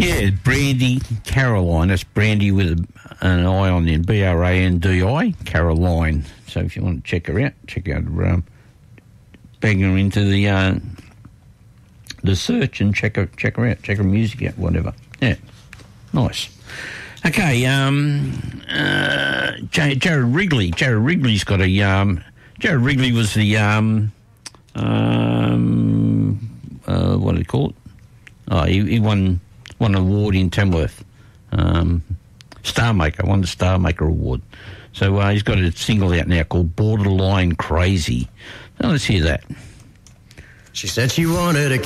Yeah, Brandy Caroline. That's Brandy with an I on the end. Brandi, Caroline. So if you want to check her out, bang her into the search and check her out, check her music out, whatever. Yeah, nice. Okay, Jared Wrigley. Jared Wrigley's got a Jared Wrigley was the what do you call it? Oh, he won an award in Tamworth. Star Maker, won the Star Maker Award. So he's got a single out now called Borderline Crazy. Now let's hear that. She said she wanted a